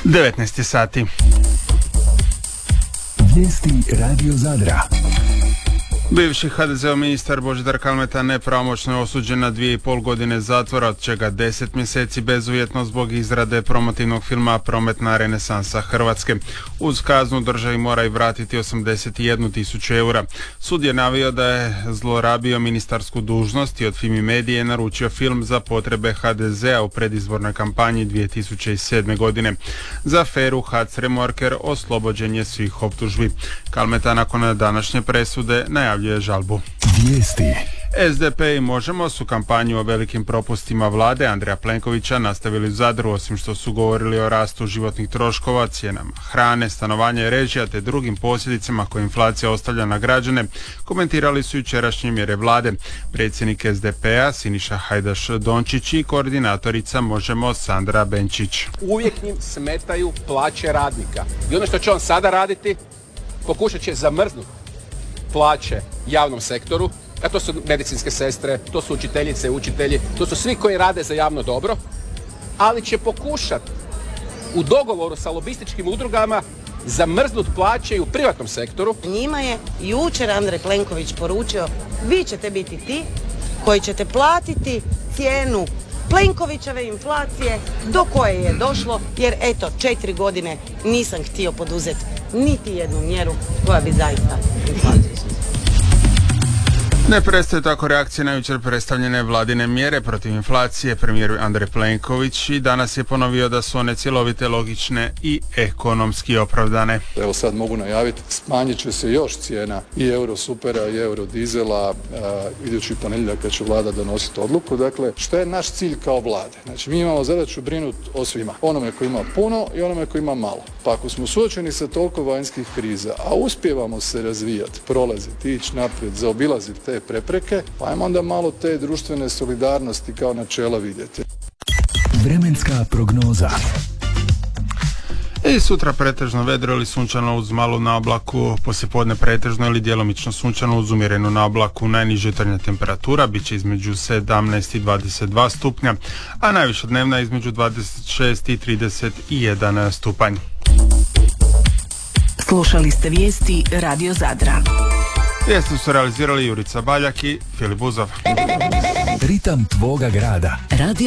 19 sati. Vijesti Radio Zadra. Bivši HDZ-ov ministar Božidar Kalmeta nepravomoćno je osuđen na 2,5 godine zatvora, od čega 10 mjeseci bezuvjetno zbog izrade promotivnog filma Prometna renesansa Hrvatske. Uz kaznu državi mora i vratiti 81.000 eura. Sud je naveo da je zlorabio ministarsku dužnost i od Fimi Medije naručio film za potrebe HDZ-a u predizbornoj kampanji 2007. godine. Za aferu HAC Remorker oslobođen je svih optužbi. Kalmeta nakon današnje presude najavljuje žalbu. Vijesti. SDP i Možemo su kampanju o velikim propustima vlade Andreja Plenkovića nastavili u Zadru, osim što su govorili o rastu životnih troškova, cijenama hrane, stanovanja i režija te drugim posljedicama koje inflacija ostavlja na građane. Komentirali su jučerašnje mjere vlade. Predsjednik SDP-a Siniša Hajdaš Dončić i koordinatorica Možemo Sandra Benčić. Uvijek njim smetaju plaće radnika. I ono što će on sada raditi, pokušat će zamrznuti plaće javnom sektoru, a to su medicinske sestre, to su učiteljice i učitelji, to su svi koji rade za javno dobro, ali će pokušati u dogovoru sa lobističkim udrugama zamrznuti plaće i u privatnom sektoru. Njima je jučer Andrej Plenković poručio: vi ćete biti ti koji ćete platiti cijenu Plenkovićeve inflacije do koje je došlo, jer eto 4 godine nisam htio poduzeti niti jednu mjeru koja bi zaista inflaciju. Ne prestaje tako reakcije na jučer predstavljene vladine mjere protiv inflacije. Premijer Andrej Plenković i danas je ponovio da su one cjelovite, logične i ekonomski opravdane. Evo sad mogu najaviti, smanjit će se još cijena i Eurosupera i Eurodizela idući ponedjeljak kad će vlada donositi odluku. Dakle, što je naš cilj kao vlade? Znači, mi imamo zadaću brinuti o svima. Onome koji ima puno i onome koji ima malo. Pa ako smo suočeni sa toliko vanjskih kriza, a uspijevamo se razvijati, prolaziti, ići naprijed, zaobilaziti te prepreke, pa ajmo onda malo te društvene solidarnosti kao načela vidjeti. Vremenska prognoza. I sutra pretežno vedro ili sunčano uz malu naoblaku, poslijepodne pretežno ili djelomično sunčano uz umjerenu naoblaku. Najniža jutarnja temperatura bit će između 17 i 22 stupnja, a najviša dnevna između 26 i 31 stupanj. Slušali ste vijesti Radio Zadra. Vijesti su realizirali Jurica Baljak i Filip Buzov. Ritam tvoga grada. Radio